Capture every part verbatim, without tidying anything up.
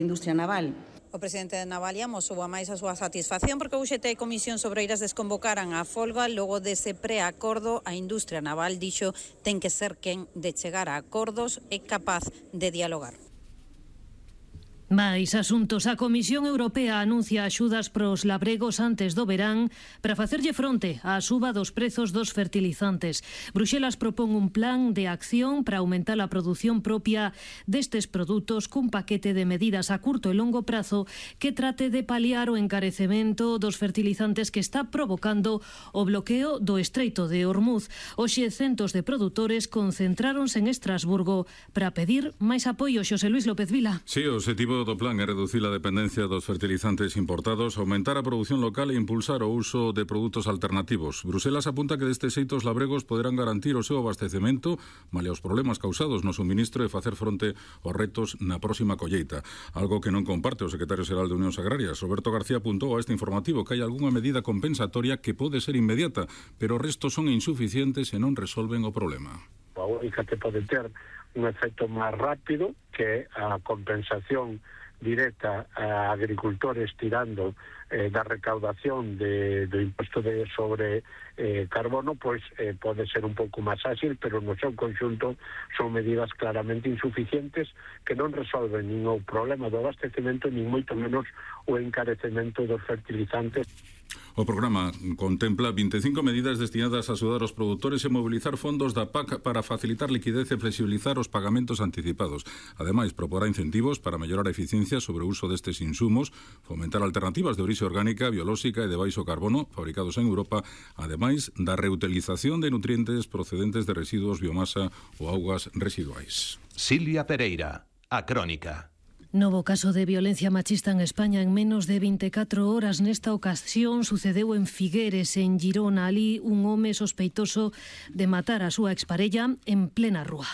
industria naval. O presidente de Navalia amosou a máis a súa satisfacción porque o U X T e Comisións Obreiras desconvocaran a folga logo dese preacordo. A industria naval dixo ten que ser quen de chegar a acordos e capaz de dialogar. Mais asuntos. A Comisión Europea anuncia axudas pros labregos antes do verán para facerlle fronte á suba dos prezos dos fertilizantes. Bruxelas propón un plan de acción para aumentar a produción propia destes produtos cun paquete de medidas a curto e longo prazo que trate de paliar o encarecemento dos fertilizantes que está provocando o bloqueo do Estreito de Hormuz. Hoxe centos de produtores concentráronse en Estrasburgo para pedir máis apoio. Xosé Luis López Vila. Sí, o objetivo do plan é reducir a dependencia dos fertilizantes importados, aumentar a produción local e impulsar o uso de produtos alternativos. Bruselas apunta que deste xeito os labregos poderán garantir o seu abastecemento malia os problemas causados no suministro e facer fronte aos retos na próxima colleita, algo que non comparte o secretario xeral de Unións Agrarias. Roberto García apuntou a este informativo que hai algunha medida compensatoria que pode ser inmediata, pero o resto son insuficientes e non resolven o problema. A única que pode ter un efecto máis rápido que a compensación directa a agricultores tirando eh, da recaudación de, do imposto de sobre eh, carbono, pois eh, pode ser un pouco máis ágil, pero no seu conxunto son medidas claramente insuficientes que non resolven nin o problema do abastecemento, nin moito menos o encarecemento dos fertilizantes. O programa contempla vinte e cinco medidas destinadas a axudar os produtores e mobilizar fondos da P A C para facilitar liquidez e flexibilizar os pagamentos anticipados. Ademais, proporá incentivos para mellorar a eficiencia sobre o uso destes insumos, fomentar alternativas de orixe orgánica, biolóxica e de baixo carbono fabricados en Europa, ademais da reutilización de nutrientes procedentes de residuos, biomasa ou augas residuais. Silvia Pereira, A Crónica. Novo caso de violencia machista en España en menos de veinticuatro horas. Nesta ocasión sucedeu en Figueres, en Girona. Ali un home sospeitoso de matar a súa exparella en plena rúa.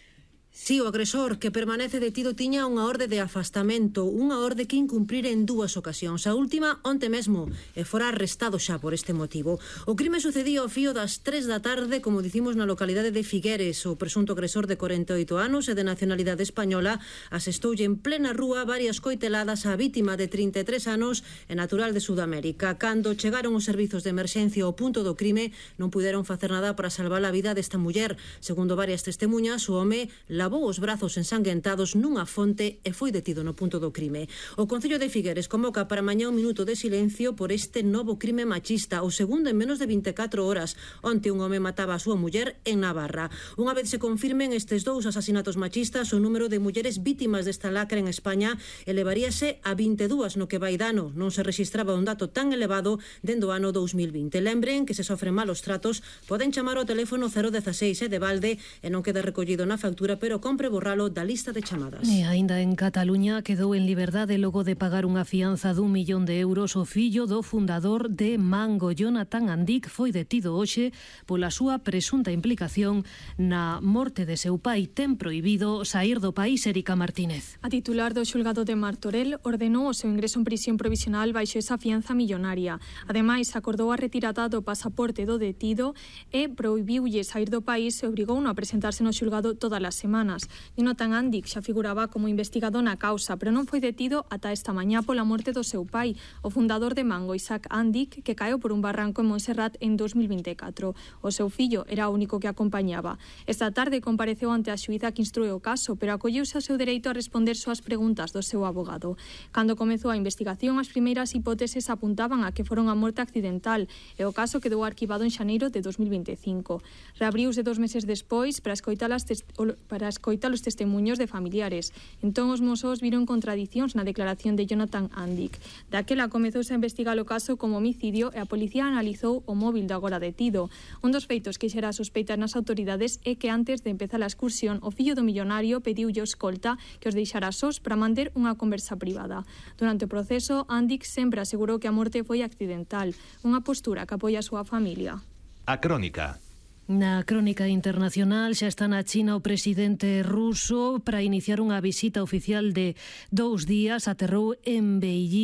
Si, o agresor que permanece detido tiña unha orde de afastamento, unha orde que incumprir en dúas ocasións. A última onte mesmo e fora arrestado xa por este motivo. O crime sucedía ao fío das tres da tarde, como dicimos, na localidade de Figueres. O presunto agresor de corenta e oito anos e de nacionalidade española asestoulle en plena rúa varias coiteladas á vítima de trinta e tres anos e natural de Sudamérica. Cando chegaron os servizos de emerxencia ao punto do crime, non puderon facer nada para salvar a vida desta muller. Segundo varias testemunhas, o home lavou os brazos ensanguentados nunha fonte e foi detido no punto do crime. O Concello de Figueres convoca para mañá un minuto de silencio por este novo crime machista, o segundo en menos de veinticuatro horas. Onte un home mataba a súa muller en Navarra. Unha vez se confirmen estes dous asasinatos machistas, o número de mulleres vítimas desta lacra en España elevaríase a vinte e dúas no que vai dano. Non se registraba un dato tan elevado dende o ano dous mil vinte. Lembren que se sofren malos tratos poden chamar ao teléfono cero dieciséis e de balde e non queda recollido na factura, pero compre borralo da lista de chamadas. E aínda en Cataluña quedou en liberdade logo de pagar unha fianza dun millón de euros o fillo do fundador de Mango. Jonathan Andic foi detido hoxe pola súa presunta implicación na morte de seu pai. Ten prohibido sair do país. Erika Martínez. A titular do xulgado de Martorell ordenou o seu ingreso en prisión provisional baixo esa fianza millonaria. Ademais, acordou a retirada do pasaporte do detido e prohibiulle sair do país e obrigouno a presentarse no xulgado todas as semanas. Jonathan Andic xa figuraba como investigado na causa, pero non foi detido ata esta mañá pola morte do seu pai, o fundador de Mango, Isaac Andic, que caeu por un barranco en Montserrat en dos mil veinticuatro. O seu fillo era o único que acompañaba. Esta tarde compareceu ante a xuíza que instrue o caso, pero acolleuse ao seu dereito a responder soas preguntas do seu abogado. Cando comezou a investigación, as primeiras hipóteses apuntaban a que foron a morte accidental e o caso quedou arquivado en xaneiro de dos mil veinticinco. Reabriuse dos meses despois para escoitar as tes- para escoitar os testemunhos de familiares. Entón os mozos viron contradicións na declaración de Jonathan Andic. Daquela comezouse a investigar o caso como homicidio e a policía analizou o móvil do agora detido. Un dos feitos que xera sospeitas nas autoridades é que antes de empezar a excursión, o fillo do millonario pediulle o escolta que os deixara sós para manter unha conversa privada. Durante o proceso, Andic sempre asegurou que a morte foi accidental, unha postura que apoia a súa familia. A Crónica. Na crónica internacional xa está na China o presidente ruso para iniciar unha visita oficial de dous días. Aterrou en Beijing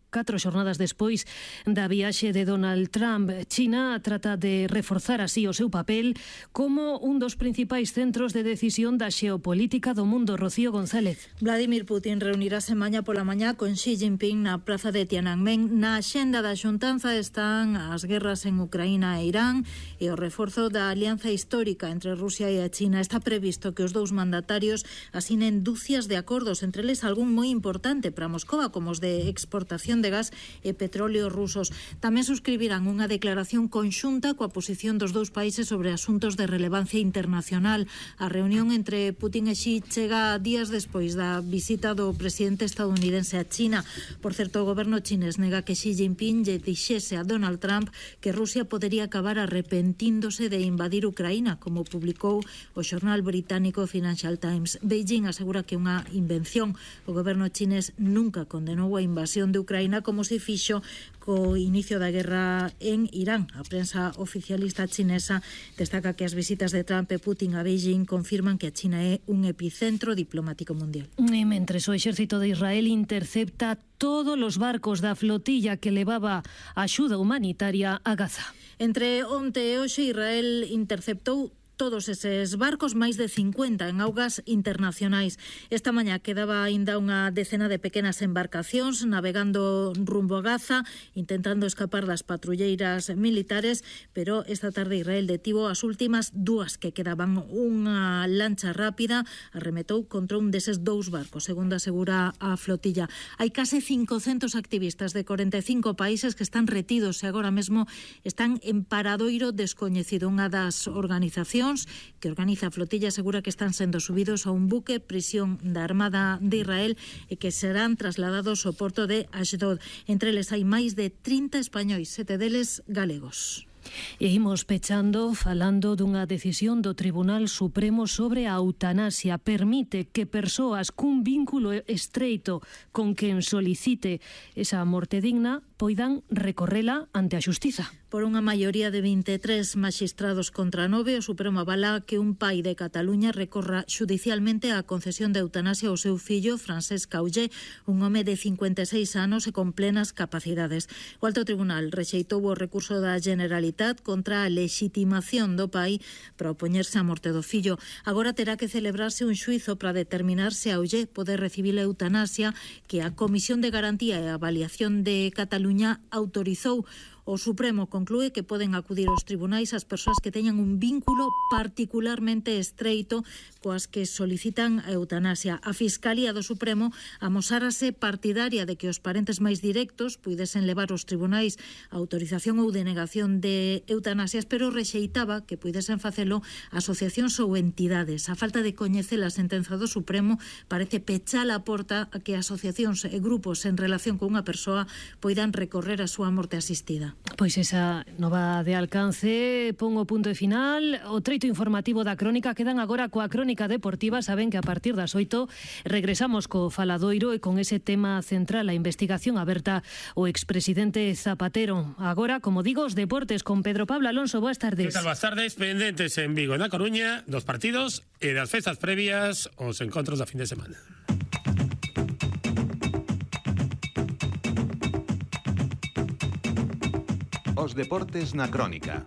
catro xornadas despois da viaxe de Donald Trump. China trata de reforzar así o seu papel como un dos principais centros de decisión da xeopolítica do mundo. Rocío González. Vladimir Putin reunirase mañá pola mañá con Xi Jinping na praza de Tiananmen. Na axenda da xuntanza están as guerras en Ucraína e Irán e o reforzo da alianza histórica entre Rusia e a China. Está previsto que os dous mandatarios asinen dúcias de acordos, entre eles algún moi importante para Moscova, como os de exportación de gas e petróleo rusos. Tamén suscribirán unha declaración conxunta coa posición dos dous países sobre asuntos de relevancia internacional. A reunión entre Putin e Xi chega días despois da visita do presidente estadounidense a China. Por certo, o goberno chinés nega que Xi Jinping lle dixese a Donald Trump que Rusia podería acabar arrepentíndose de invadir Ucraína, como publicou o xornal británico Financial Times. Beijing asegura que é unha invención. O goberno chinés nunca condenou a invasión de Ucraína como se fixo co inicio da guerra en Irán. A prensa oficialista chinesa destaca que as visitas de Trump e Putin a Beijing confirman que a China é un epicentro diplomático mundial. E mentres o exército de Israel intercepta todos os barcos da flotilla que levaba axuda humanitaria a Gaza. Entre onte e hoxe, Israel interceptou todos eses barcos, máis de cincuenta en augas internacionais. Esta mañá quedaba aínda unha decena de pequenas embarcacións navegando rumbo a Gaza, intentando escapar das patrulleiras militares, pero esta tarde Israel detivo as últimas dúas que quedaban. Unha lancha rápida arremetou contra un deses dous barcos, segundo asegura a flotilla. Hai case cincocentos activistas de corenta e cinco países que están retidos e agora mesmo están en paradoiro descoñecido. Unha das organizacións que organiza a flotilla asegura que están sendo subidos a un buque prisión da Armada de Israel e que serán trasladados ao porto de Ashdod. Entre eles hai máis de trinta españois, sete deles galegos. E imos pechando falando dunha decisión do Tribunal Supremo sobre a eutanasia. Permite que persoas cun vínculo estreito con quen solicite esa morte digna poidan recorrela ante a xustiza. Por unha maioría de vinte e tres maxistrados contra nove, o Supremo avala que un pai de Cataluña recorra xudicialmente a concesión de eutanasia ao seu fillo, Francesc Auger, un home de cincuenta e seis anos e con plenas capacidades. O Alto Tribunal rexeitou o recurso da Generalitat contra a legitimación do pai para opoñerse á morte do fillo. Agora terá que celebrarse un xuizo para determinar se Auger pode recibir a eutanasia que a Comisión de Garantía e Avaliación de Cataluña autorizou. O Supremo conclúe que poden acudir aos tribunais as persoas que teñan un vínculo particularmente estreito coas que solicitan a eutanasia. A Fiscalía do Supremo amosárase partidaria de que os parentes máis directos puidesen levar aos tribunais a autorización ou denegación de eutanasias, pero rexeitaba que puidesen facelo asociacións ou entidades. A falta de coñecer a sentenza do Supremo parece pechar a porta a que asociacións e grupos en relación con unha persoa poidan recorrer a súa morte asistida. Pois esa nova de alcance pon o punto e final. O treito informativo da crónica quedan agora coa crónica deportiva. Saben que a partir das oito regresamos co faladoiro e con ese tema central, a investigación aberta o expresidente Zapatero. Agora, como digo, os deportes con Pedro Pablo Alonso. Boas tardes. Que tal, boas tardes. Pendentes en Vigo e na Coruña, dos partidos e das festas previas aos encontros da fin de semana. Os deportes na crónica.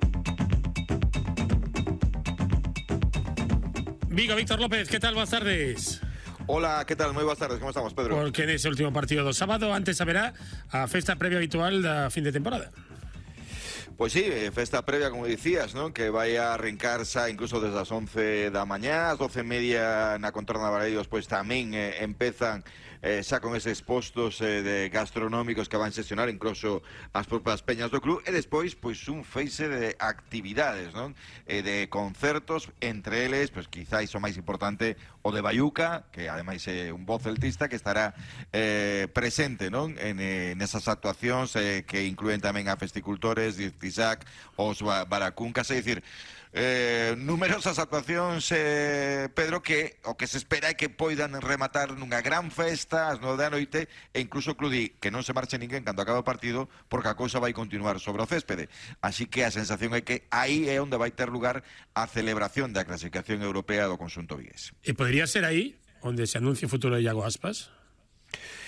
Vigo, Víctor López, ¿qué tal? Buenas tardes. Hola, ¿qué tal? Moi boas tardes, como estamos, Pedro? Porque nese último partido do sábado antes haberá a festa previa habitual da fin de temporada. Pois sí, festa previa, como dicías, ¿no? Que vai a arrancar xa incluso desde as once da mañá, as doce e media na contorna de Baleiros, pois tamén eh, empezan eh, xa con eses postos eh, de gastronómicos que van sesionar incluso as propias peñas do club, e despois pois un feixe de actividades, non? Eh, de concertos, entre eles, pois quizáis o máis importante, o de Bayuca, que ademais é un bo celtista que estará eh, presente, non? En eh, nesas actuacións eh, que incluen tamén a festicultores, Isaac, os Baracuncas, é dicir, eh, numerosas actuacións, eh, Pedro, que o que se espera é que poidan rematar nunha gran festa ás nove da noite, e incluso Cludí que non se marche ninguén cando acaba o partido, porque a cousa vai continuar sobre o céspede. Así que a sensación é que aí é onde vai ter lugar a celebración da clasificación europea do conxunto vigués. E podería ser aí onde se anuncie o futuro de Iago Aspas?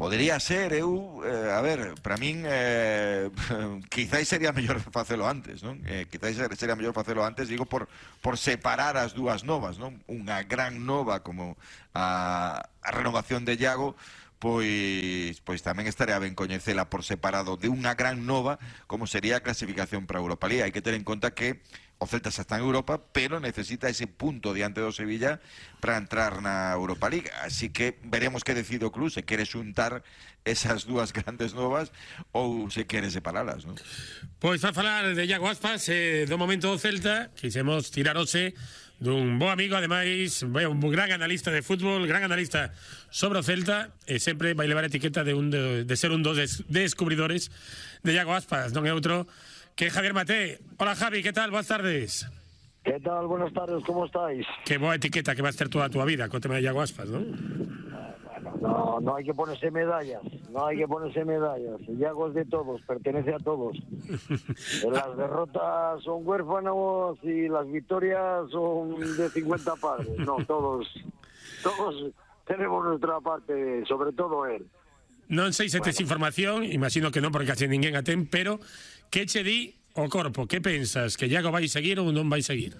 Podría ser, eu, eh, a ver, para min eh, quizáis sería mellor facelo antes, non? Eh, quizáis sería mellor facelo antes, digo, por, por separar as dúas novas, non? Unha gran nova como a, a renovación de Iago, pois pois tamén estaría ben coñecela por separado de unha gran nova como sería a clasificación para a Europa League. Hai que ter en conta que o Celta xa está en Europa, pero necesita ese punto diante do Sevilla para entrar na Europa League. Así que veremos que decide o club, se quere xuntar esas dúas grandes novas ou se quere separalas, non? Pois a falar de Iago Aspas, eh, do momento do Celta, quixemos tirarose dun bo amigo, ademais, un gran analista de fútbol, gran analista sobre o Celta, e sempre vai levar a etiqueta de, un de, de ser un dos des, descubridores de Iago Aspas, non é outro que Javier Maté. Hola Javi, ¿qué tal? Buenas tardes. ¿Qué tal? Buenas tardes, ¿cómo estáis? Qué buena etiqueta que va a ser toda tu vida con el tema de Iago Aspas, ¿no? Bueno, no, no hay que ponerse medallas, no hay que ponerse medallas. Iago es de todos, pertenece a todos. Las derrotas son huérfanos y las victorias son de cincuenta padres. No, todos, todos tenemos nuestra parte, sobre todo él. Non sei se tes bueno. información, imagino que non, porque casi ninguén a ten, pero que che di o corpo? Que pensas? Que Iago vai seguir ou non vai seguir?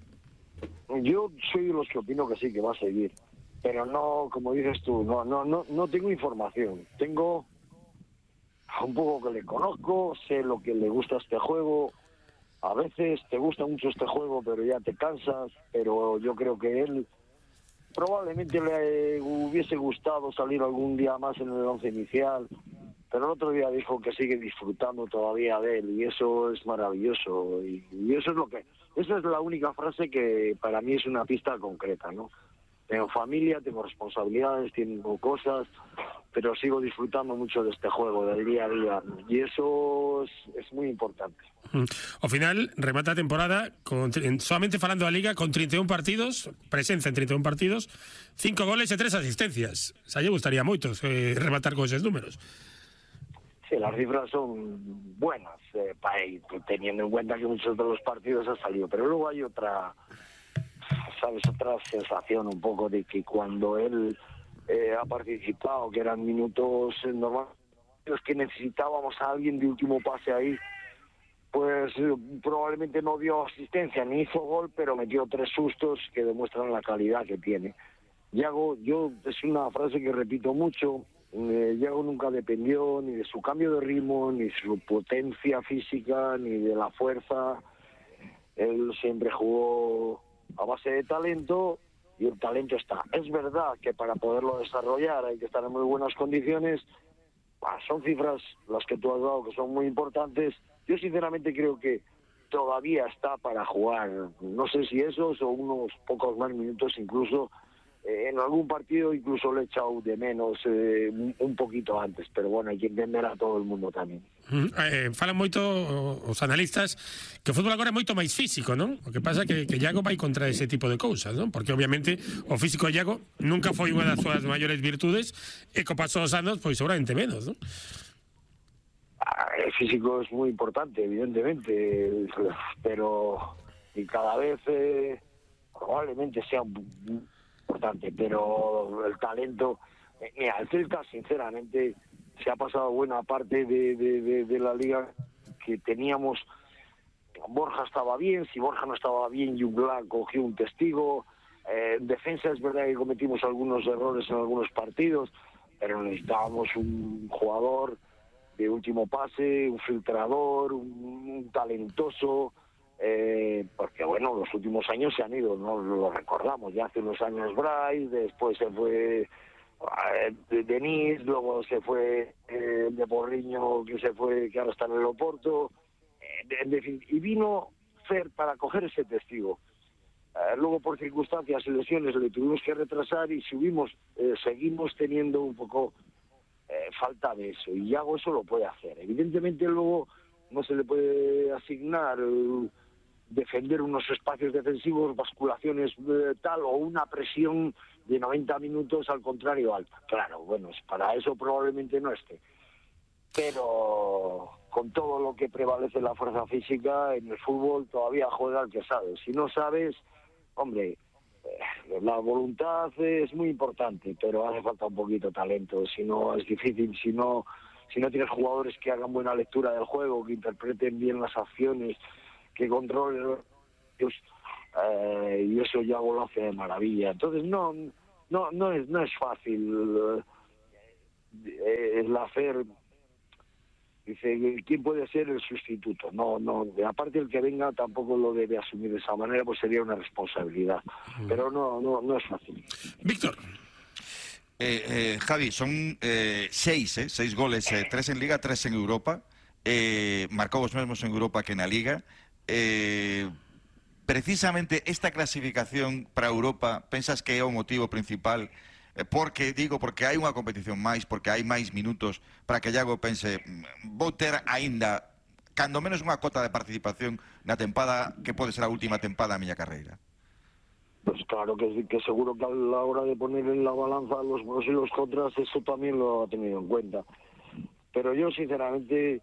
Yo soy de los que opino que sí, que va a seguir. Pero no, como dices tú, no, no, no, no tengo información. Tengo un poco que le conozco, sé lo que le gusta este juego. A veces te gusta mucho este juego, pero ya te cansas. Pero yo creo que él probablemente le hubiese gustado salir algún día más en el once inicial, pero el otro día dijo que sigue disfrutando todavía de él, y eso es maravilloso, y, y eso es lo que, esa es la única frase que para mí es una pista concreta, ¿no? Tengo familia, tengo responsabilidades, tengo cosas, pero sigo disfrutando mucho de este juego, del día a día, y eso es, es muy importante. Ao final, remata a temporada con, solamente falando da Liga, con treinta e un partidos, presencia en treinta e un partidos, cinco goles e tres asistencias. O sea, lle gustaría moito eh, rematar con esos números. Sí, las cifras son buenas, eh, para él, teniendo en cuenta que muchos de los partidos han salido, pero luego hay otra, sabes, otra sensación un poco de que cuando él eh, ha participado, que eran minutos normales, los que necesitábamos a alguien de último pase ahí, pues eh, probablemente no dio asistencia ni hizo gol, pero metió tres sustos que demuestran la calidad que tiene. Iago, yo es una frase que repito mucho, eh, Iago nunca dependió ni de su cambio de ritmo, ni de su potencia física, ni de la fuerza. Él siempre jugó a base de talento, y el talento está. Es verdad que para poderlo desarrollar hay que estar en muy buenas condiciones. Bah, son cifras las que tú has dado que son muy importantes. Yo sinceramente creo que todavía está para jugar, no sé si esos o unos pocos más minutos incluso. Eh, en algún partido incluso le he echado de menos eh, un poquito antes, pero bueno, hay que entender a todo el mundo tamén. Eh, falan moito os analistas que o fútbol agora é moito máis físico, non? O que pasa é que, que Iago vai contra ese tipo de cousas, non? Porque obviamente o físico de Iago nunca foi unha das súas maiores virtudes, e co paso dos anos, pois seguramente menos, non? El físico es muy importante, evidentemente, pero y cada vez eh, probablemente sea importante, pero el talento, eh, mira, el Celta sinceramente se ha pasado buena parte de, de, de, de la liga que teníamos. Borja estaba bien, si Borja no estaba bien, Jungla cogió un testigo. Eh, en defensa es verdad que cometimos algunos errores en algunos partidos, pero necesitábamos un jugador de último pase, un filtrador, un, un talentoso, eh, porque bueno, los últimos años se han ido, no lo recordamos, ya hace unos años Bryce, después se fue eh, Denis, luego se fue eh, de Porriño, que se fue, que ahora está en el Oporto, eh, en fin, y vino Fer para coger ese testigo. Eh, luego por circunstancias y lesiones le tuvimos que retrasar, y subimos, eh, seguimos teniendo un poco Eh, falta de eso, y Iago eso lo puede hacer. Evidentemente luego no se le puede asignar eh, defender unos espacios defensivos, basculaciones eh, tal, o una presión de noventa minutos al contrario alta. Claro, bueno, para eso probablemente no esté, pero con todo lo que prevalece la fuerza física en el fútbol todavía juega el que sabe. Si no sabes, hombre, eh, la voluntad es muy importante, pero hace falta un poquito de talento. Si no, es difícil. Si no, si no tienes jugadores que hagan buena lectura del juego, que interpreten bien las acciones, que controlen los, eh, y eso ya lo hace de maravilla. Entonces no, no, no es, no es fácil eh, el hacer. Dice, ¿quién puede ser el sustituto? No, no, aparte el que venga tampoco lo debe asumir de esa manera, pues sería una responsabilidad. Pero no, no, no es fácil. Víctor. Eh, eh, Javi, son eh, seis, eh, seis goles, eh, tres en Liga, tres en Europa. Eh, marcou os mesmos en Europa que na Liga. Eh, precisamente esta clasificación para Europa, pensas que é o motivo principal? Porque, digo, porque hai unha competición máis, porque hai máis minutos para que Iago pense, vou ter aínda, cando menos unha cota de participación na tempada que pode ser a última tempada da miña carreira. Pues claro que, que seguro que a la hora de poner en la balanza los pros y los contras, eso también lo ha tenido en cuenta. Pero yo, sinceramente,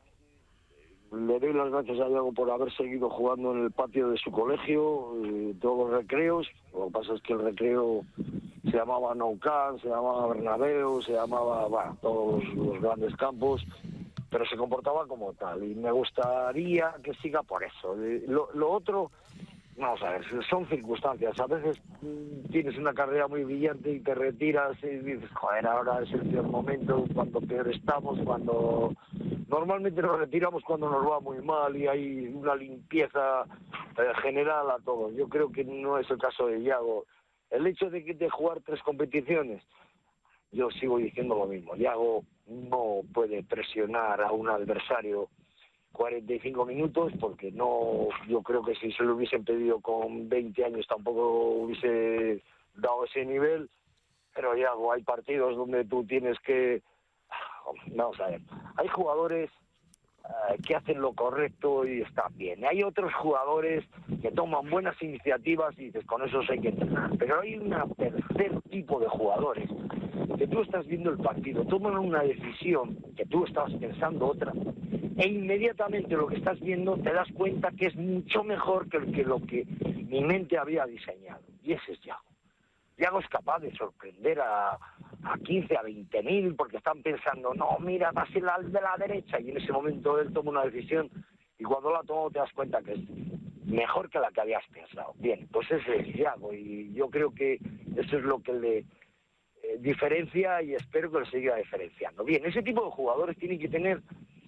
le doy las gracias a Iago por haber seguido jugando en el patio de su colegio, eh, todos los recreos. Lo que pasa es que el recreo se llamaba Nou Camp, se llamaba Bernabéu, se llamaba, bueno, todos los grandes campos, pero se comportaba como tal. Y me gustaría que siga por eso. Lo, lo otro, vamos a ver, son circunstancias. A veces mmm, tienes una carrera muy brillante y te retiras y dices, joder, ahora es el peor momento, cuando peor estamos, cuando... Normalmente nos retiramos cuando nos va muy mal y hay una limpieza eh, general a todos. Yo creo que no es el caso de Iago. El hecho de, de jugar tres competiciones, yo sigo diciendo lo mismo. Iago no puede presionar a un adversario cuarenta y cinco minutos, porque no, yo creo que si se lo hubiesen pedido con veinte años tampoco hubiese dado ese nivel. Pero Iago, hay partidos donde tú tienes que... Vamos a ver, hay jugadores uh, que hacen lo correcto y están bien. Hay otros jugadores que toman buenas iniciativas y dices, con esos hay que entrenar. Pero hay un tercer tipo de jugadores que tú estás viendo el partido, toman una decisión que tú estabas pensando otra, e inmediatamente lo que estás viendo te das cuenta que es mucho mejor que, que lo que mi mente había diseñado. Y ese es Iago. Iago es capaz de sorprender a, a quince, a veinte mil, porque están pensando, no, mira, va a ser la de la derecha, y en ese momento él toma una decisión, y cuando la toma te das cuenta que es mejor que la que habías pensado. Bien, pues ese es Iago, y yo creo que eso es lo que le eh, diferencia, y espero que lo siga diferenciando. Bien, ese tipo de jugadores tienen que tener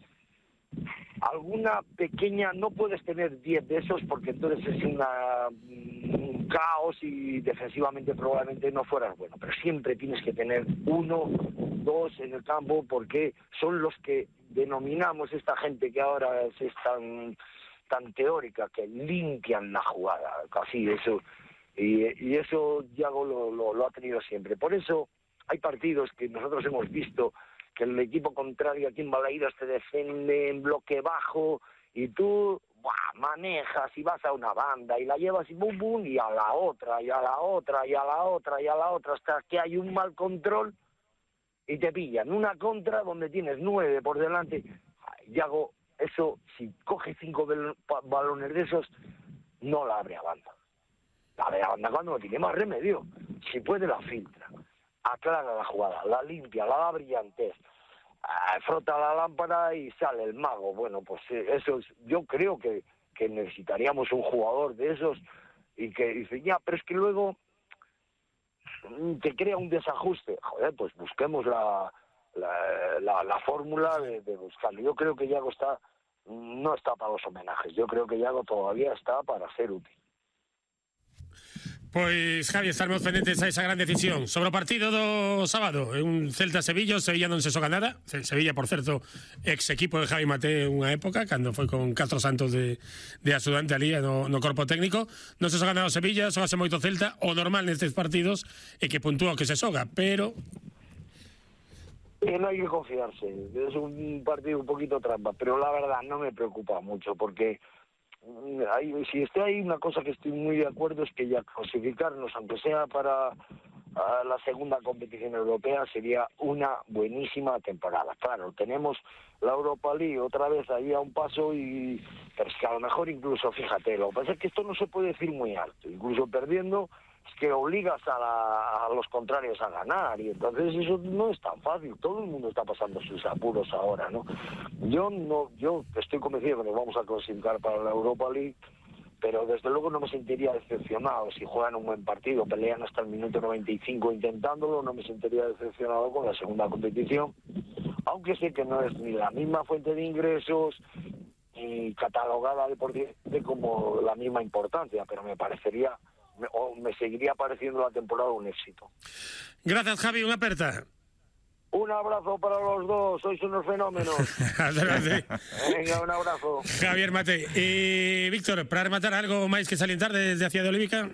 alguna pequeña, no puedes tener diez de esos porque entonces es una, un caos y defensivamente probablemente no fueras bueno, pero siempre tienes que tener uno, dos en el campo, porque son los que denominamos esta gente que ahora es tan, tan teórica, que limpian la jugada, casi eso, y, y eso Iago lo, lo, lo ha tenido siempre. Por eso hay partidos que nosotros hemos visto que el equipo contrario aquí en Balaidos te defiende en bloque bajo y tú buah, manejas y vas a una banda y la llevas y bum bum y a la otra y a la otra y a la otra y a la otra hasta que hay un mal control y te pillan una contra donde tienes nueve por delante. Iago, eso, si coge cinco balones de esos, no la abre a banda. La abre a banda cuando no tiene más remedio. Si puede la filtra, aclara la jugada, la limpia, la da brillantez, eh, frota la lámpara y sale el mago. Bueno, pues eso es, yo creo que, que necesitaríamos un jugador de esos y que dice, ya, pero es que luego te crea un desajuste. Joder, pues busquemos la, la, la, la fórmula de, de buscarlo. Yo creo que Iago está, no está para los homenajes, yo creo que Iago todavía está para ser útil. Pois, Javi, estarmos pendentes a esa gran decisión. Sobre o partido do sábado, un Celta-Sevilla, o Sevilla non se xoga nada. Sevilla, por certo, ex equipo de Javi Maté unha época, cando foi con Castro Santos de, de asudante ali no, no corpo técnico. Non se xoga nada o Sevilla, xogase moito Celta. O normal nestes partidos é que puntúa o que se xoga, pero... Eh, no hay que confiarse. Es un partido un poquito trampa, pero la verdad no me preocupa mucho, porque... Hay, si está ahí una cosa que estoy muy de acuerdo es que ya clasificarnos, aunque sea para a la segunda competición europea, sería una buenísima temporada. Claro, tenemos la Europa League otra vez ahí a un paso, y pero es que a lo mejor incluso, fíjate, lo que pasa es que esto no se puede decir muy alto, incluso perdiendo que obligas a, la, a los contrarios a ganar, y entonces eso no es tan fácil. Todo el mundo está pasando sus apuros ahora, ¿no? Yo no, yo estoy convencido que nos vamos a clasificar para la Europa League, pero desde luego no me sentiría decepcionado si juegan un buen partido, pelean hasta el minuto noventa y cinco intentándolo, no me sentiría decepcionado con la segunda competición, aunque sé que no es ni la misma fuente de ingresos ni catalogada deportivamente como la misma importancia, pero me parecería, me, o me seguiría pareciendo la temporada un éxito. Gracias, Javi, una aperta. Un abrazo para los dos, sois unos fenómenos. Venga, un abrazo. Javier Mate. E, Víctor, para rematar, algo máis que salientar desde a cidade olímpica?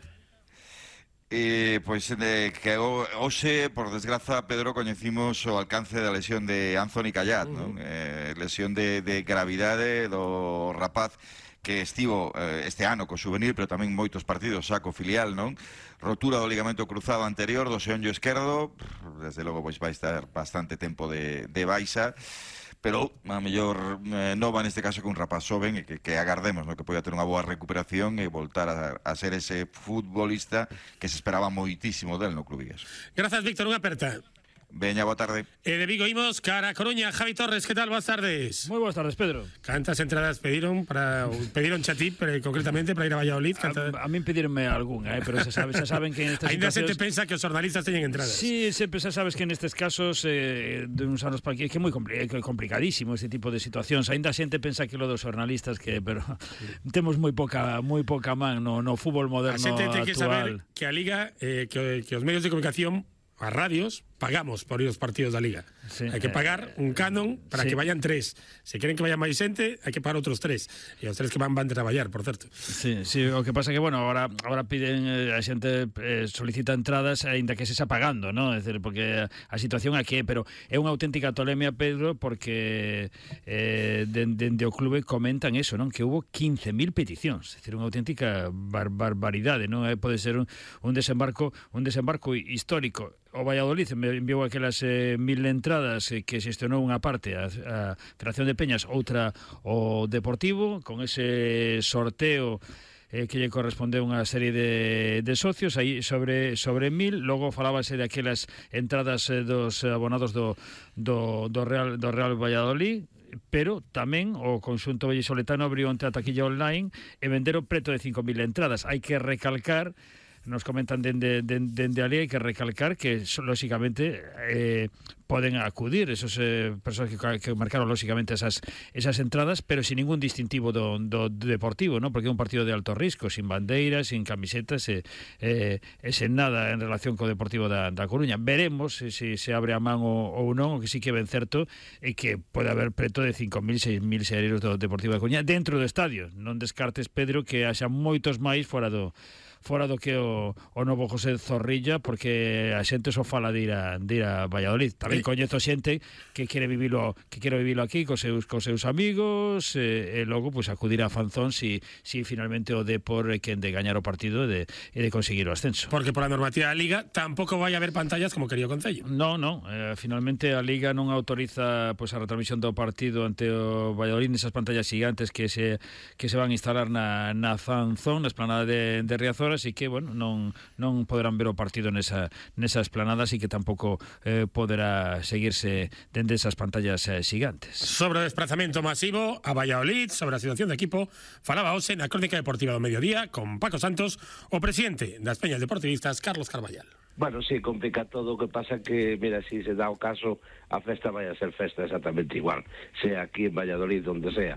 Eh, pois eh, que hoxe, por desgraza, Pedro, coñecimos o alcance da lesión de Anthony Callat, uh -huh. non? Eh, lesión de, de gravidade do rapaz que estivo eh, este ano co juvenil, pero tamén moitos partidos xa co filial, non? Rotura do ligamento cruzado anterior do xeonllo esquerdo, desde logo pois vai estar bastante tempo de, de baixa, pero a mellor eh, nova neste caso que un rapaz xoven e que, que agardemos, no? Que poida ter unha boa recuperación e voltar a, a ser ese futbolista que se esperaba moitísimo del no club vigués. Grazas, Víctor, unha aperta. Veña, boa tarde. E de Vigo imos cara a Coruña. Javi Torres, que tal? Boas tardes. Moi boas tardes, Pedro. Cantas entradas pediron para pediron a ti, pero concretamente para ir a Valladolid? Canta... A, a min pedironme algunha, eh, pero xa sabe, xa saben que en estas Ainda situacións... se te pensa que os jornalistas teñen entradas. Sí, sempre xa sabes que nestes casos eh, de uns anos para aquí que é moi compli complicadísimo este tipo de situacións. Ainda a xente pensa que lo dos jornalistas que, pero temos moi poca moi poca man no, no fútbol moderno actual. A xente ten que saber que a Liga, eh, que, que os medios de comunicación, as radios, pagamos por ir aos partidos da Liga. Sí, hai que pagar un canon para sí. que vayan tres. Se queren que vayan máis xente, hai que pagar outros tres. E os tres que van van de traballar, por certo. Sí, sí, o que pasa que, bueno, agora agora piden, eh, a xente eh, solicita entradas aínda que se xa pagando, ¿no? É dicir, porque a situación aquí, pero é unha auténtica tolemia, Pedro, porque eh, dende de, de o clube comentan eso, non? Que hubo quince mil peticións. É dicir, unha auténtica bar barbaridade, non? Eh, pode ser un, un desembarco un desembarco histórico. O Valladolid me enviou aquelas eh, mil entradas eh, que xestionou unha parte a, a Federación de Peñas, outra o Deportivo, con ese sorteo eh, que lle corresponde unha serie de, de socios aí sobre sobre mil. Logo falábase de aquelas entradas eh, dos abonados do, do, do, Real, do Real Valladolid, pero tamén o conxunto vallisoletano abriu onte a taquilla online e venderon preto de cinco mil entradas. Hai que recalcar, nos comentan dende, dende, dende ali, hai que recalcar que, lóxicamente, eh, poden acudir esos eh, persoas que, que marcaron, lóxicamente, esas, esas entradas, pero sin ningún distintivo do, do, do deportivo, ¿no? Porque é un partido de alto risco, sin bandeiras, sin camisetas, e, eh, e sen nada en relación co Deportivo da, da Coruña. Veremos se si, se abre a man ou, ou non, o que sí que é ben certo é que pode haber preto de cinco mil, seis mil xereiros do Deportivo da Coruña dentro do estadio. Non descartes, Pedro, que haxa moitos máis fora do fora do que o, o novo José Zorrilla, porque a xente só fala de ir a, de ir a Valladolid. Tamén coñezo xente que quere vivilo que quere vivilo aquí cos seus, cos seus amigos e, e logo pues, acudir a Fanzón si, si finalmente o Depor é quen de gañar o partido e de, e de conseguir o ascenso. Porque por a normativa da Liga tampouco vai haber pantallas como quería o Concello. No, no, eh, finalmente a Liga non autoriza pues, a retransmisión do partido ante o Valladolid nesas pantallas gigantes que se, que se van a instalar na, na Fanzón, na esplanada de, de Riazor, así que, bueno, non, non poderán ver o partido nesa, nesa esplanada, así que tampouco eh, poderá seguirse dende esas pantallas eh, gigantes. Sobre o desplazamento masivo a Valladolid, sobre a situación do equipo, falaba hoxe na Crónica Deportiva do Mediodía con Paco Santos, o presidente das Peñas Deportivistas, Carlos Carballal. Bueno, sí, complica todo, o que pasa que, mira, si se dá o caso, a festa vai a ser festa exactamente igual, sea aquí en Valladolid, donde sea.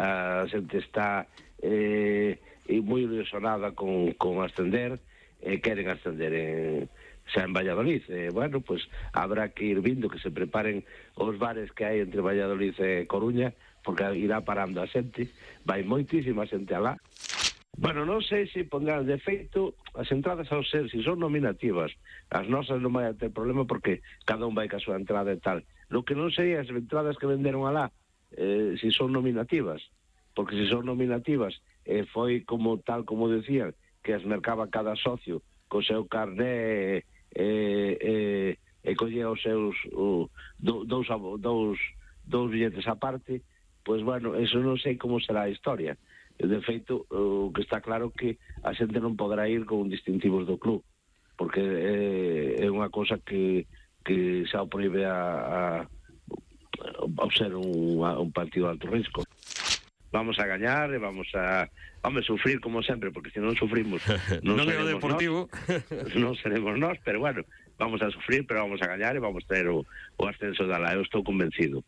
A xente está eh, moi ilusionada con, con ascender, eh, queren ascender en, xa en Valladolid. Eh, bueno, pues habrá que ir vindo que se preparen os bares que hai entre Valladolid e Coruña, porque irá parando a xente, vai moitísima xente alá. Bueno, non sei se pondrán de feito as entradas ao ser, se son nominativas. As nosas non vai a ter problema porque cada un vai ca súa entrada e tal. Lo que non sei é as entradas que venderon alá, eh, se son nominativas. Porque se son nominativas, eh, foi como tal como decían, que as mercaba cada socio co seu carné e eh, eh, eh, collía os seus uh, dous, dous, dous billetes aparte, pois bueno, eso non sei como será a historia. De feito, o que está claro que a xente non poderá ir con distintivos do club, porque é, é unha cosa que, que xa o proíbe a, a, a ser un, a, un partido de alto risco. Vamos a gañar e vamos a vamos a sufrir como sempre, porque se non sufrimos non, non é o Deportivo nós, non seremos nós, pero bueno, vamos a sufrir, pero vamos a gañar e vamos a ter o, o ascenso da la, eu estou convencido.